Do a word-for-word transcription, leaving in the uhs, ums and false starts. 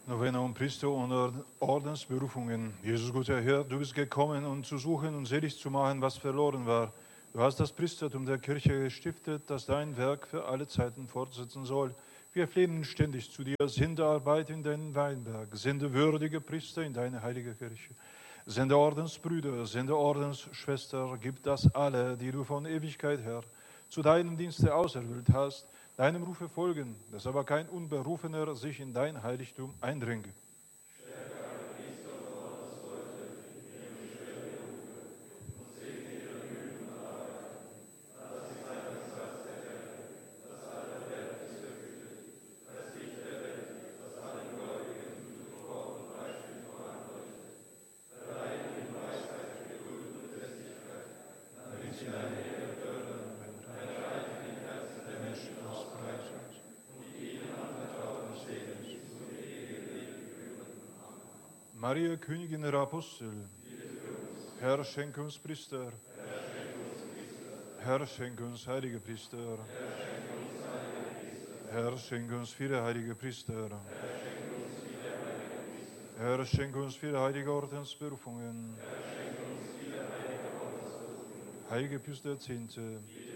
Novena und Priester und Ordensberufungen. Jesus, guter Herr, du bist gekommen, um zu suchen und selig zu machen, was verloren war. Du hast das Priestertum der Kirche gestiftet, das dein Werk für alle Zeiten fortsetzen soll. Wir flehen ständig zu dir, sende Arbeit in deinen Weinberg, sende würdige Priester in deine heilige Kirche. Sende Ordensbrüder, sende Ordensschwester, gib das alle, die du von Ewigkeit her zu deinem Dienste auserwählt hast, deinem Rufe folgen, dass aber kein Unberufener sich in dein Heiligtum eindringe. Maria, Königin der Apostel, Herr, schenk uns Priester, Herr, schenk uns heilige Priester, Herr, schenk uns viele heilige Priester, Herr, schenk uns viele heilige Ordensberufungen, heilige Pius der Zehnte,